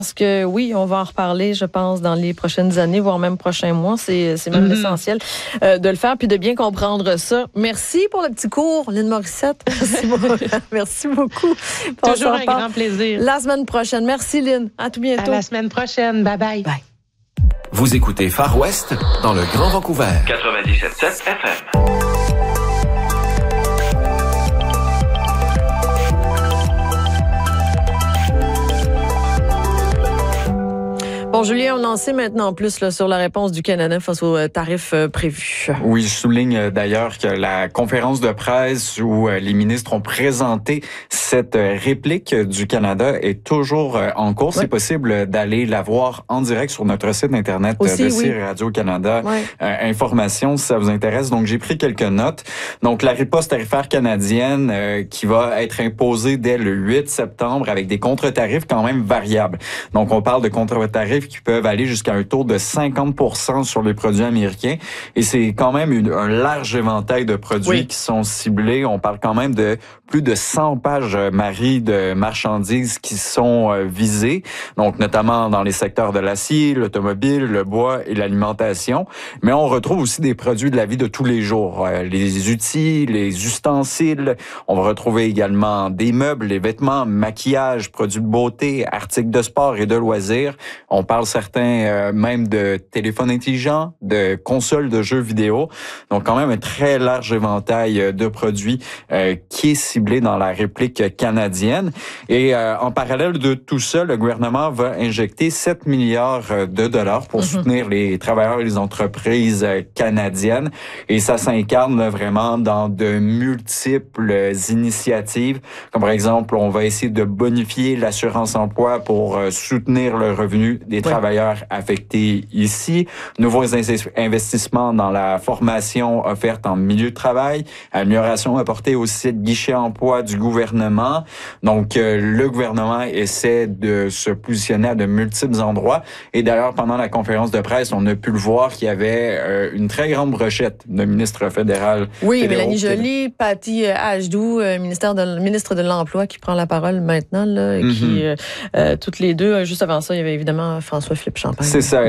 Parce que oui, on va en reparler, je pense, dans les prochaines années, voire même prochains mois. C'est même essentiel de le faire puis de bien comprendre ça. Merci pour le petit cours, Lynn Morissette. Merci beaucoup. Toujours un grand plaisir. La semaine prochaine. Merci, Lynn. À tout bientôt. À la semaine prochaine. Bye-bye. Bye. Vous écoutez Far West dans le Grand Vancouver. 97.7 FM. Bon, Julien, on en sait maintenant plus là, sur la réponse du Canada face aux tarifs prévus. Oui, je souligne d'ailleurs que la conférence de presse où les ministres ont présenté cette réplique du Canada est toujours en cours. Oui. C'est possible d'aller la voir en direct sur notre site Internet aussi, de CIR Radio-Canada. Oui. Information, si ça vous intéresse. Donc, j'ai pris quelques notes. Donc, la riposte tarifaire canadienne qui va être imposée dès le 8 septembre avec des contre-tarifs quand même variables. Donc, on parle de contre-tarifs qui peuvent aller jusqu'à un taux de 50% sur les produits américains. Et c'est quand même un large éventail de produits qui sont ciblés. On parle quand même de plus de 100 pages, Marie, de marchandises qui sont visées. Donc, notamment dans les secteurs de l'acier, l'automobile, le bois et l'alimentation. Mais on retrouve aussi des produits de la vie de tous les jours. Les outils, les ustensiles. On va retrouver également des meubles, les vêtements, maquillage, produits de beauté, articles de sport et de loisirs. On parle certains même de téléphones intelligents, de consoles de jeux vidéo. Donc, quand même un très large éventail de produits qui est ciblé dans la réplique canadienne. Et en parallèle de tout ça, le gouvernement va injecter 7 milliards de dollars pour soutenir les travailleurs et les entreprises canadiennes. Et ça s'incarne là, vraiment dans de multiples initiatives. Comme par exemple, on va essayer de bonifier l'assurance-emploi pour soutenir le revenu des travailleurs affectés ici. Nouveaux investissements dans la formation offerte en milieu de travail. Amélioration apportée au site guichet emploi du gouvernement. Donc, le gouvernement essaie de se positionner à de multiples endroits. Et d'ailleurs, pendant la conférence de presse, on a pu le voir qu'il y avait une très grande brochette de ministres fédéraux. Oui, Mélanie Joly, Patty Ajdou, ministre de l'Emploi, qui prend la parole maintenant, là, et qui, toutes les deux, juste avant ça, il y avait évidemment François-Philippe Champagne. C'est ça.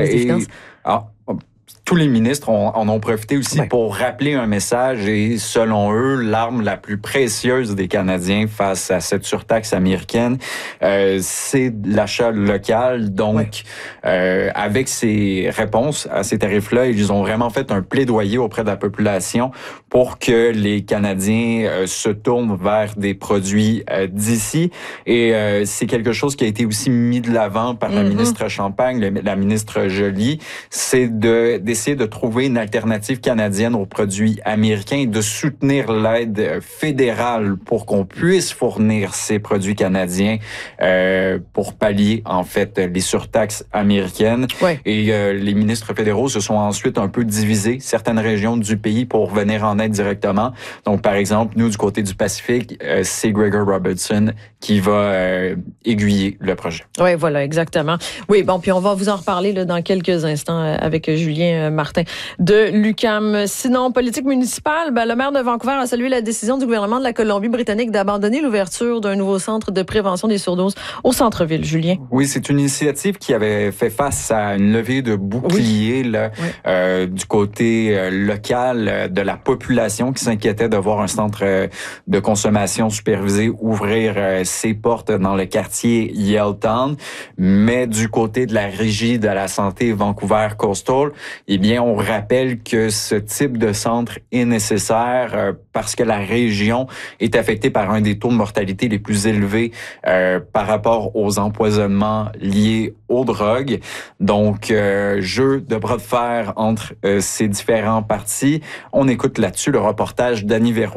Tous les ministres en ont profité aussi pour rappeler un message et, selon eux, l'arme la plus précieuse des Canadiens face à cette surtaxe américaine, c'est l'achat local. Donc, avec ces réponses à ces tarifs-là, ils ont vraiment fait un plaidoyer auprès de la population pour que les Canadiens se tournent vers des produits d'ici. Et c'est quelque chose qui a été aussi mis de l'avant par la ministre Champagne, la ministre Joly, c'est d'essayer de trouver une alternative canadienne aux produits américains et de soutenir l'aide fédérale pour qu'on puisse fournir ces produits canadiens pour pallier, en fait, les surtaxes américaines. Et les ministres fédéraux se sont ensuite un peu divisés, certaines régions du pays, pour venir en aide directement. Donc, par exemple, nous, du côté du Pacifique, c'est Gregor Robertson qui va aiguiller le projet. Oui, voilà, exactement. Oui, bon, puis on va vous en reparler là, dans quelques instants avec Julien Martin de l'UQAM. Sinon, politique municipale, le maire de Vancouver a salué la décision du gouvernement de la Colombie-Britannique d'abandonner l'ouverture d'un nouveau centre de prévention des surdoses au centre-ville. Julien? Oui, c'est une initiative qui avait fait face à une levée de boucliers du côté local de la population qui s'inquiétait de voir un centre de consommation supervisé ouvrir ses portes dans le quartier Yaletown. Mais du côté de la Régie de la santé Vancouver Coastal, eh bien, on rappelle que ce type de centre est nécessaire parce que la région est affectée par un des taux de mortalité les plus élevés par rapport aux empoisonnements liés aux drogues. Donc, jeu de bras de fer entre ces différents partis. On écoute là-dessus le reportage d'Annie Véro.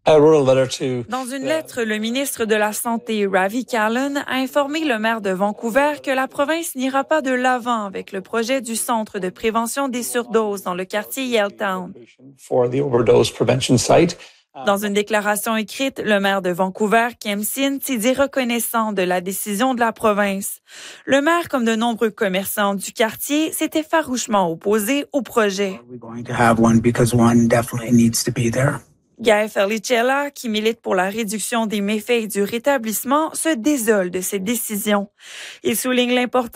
Dans une lettre, le ministre de la Santé, Ravi Kahlon, a informé le maire de Vancouver que la province n'ira pas de l'avant avec le projet du Centre de prévention des surdoses dans le quartier Yaletown. Dans une déclaration écrite, le maire de Vancouver, Kem Sien, s'est dit reconnaissant de la décision de la province. Le maire, comme de nombreux commerçants du quartier, s'était farouchement opposé au projet. Guy Feliccella, qui milite pour la réduction des méfaits et du rétablissement, se désole de cette décision. Il souligne l'importance